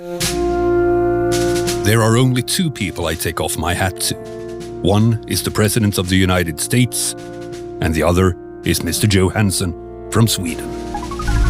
There are only two people I take off my hat to. One is the President of the United States, and the other is Mr. Johansson from Sweden.